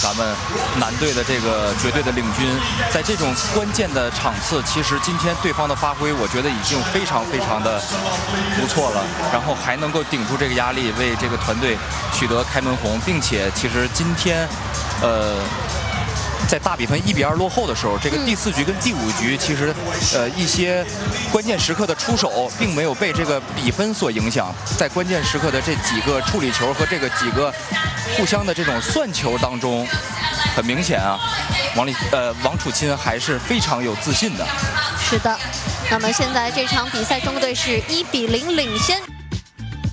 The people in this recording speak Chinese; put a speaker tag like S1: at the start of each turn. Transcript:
S1: 咱们男队的这个绝对的领军。在这种关键的场次，其实今天对方的发挥，我觉得已经非常的不错了。然后还能够顶住这个压力，为这个团队取得开门红，并且其实今天，在大比分1比2落后的时候，这个第4局跟第5局，其实一些关键时刻的出手，并没有被这个比分所影响。在关键时刻的这几个处理球和这个几个互相的这种算球当中，很明显啊，王楚钦还是非常有自信的。
S2: 是的，那么现在这场比赛中国队是1比0领先。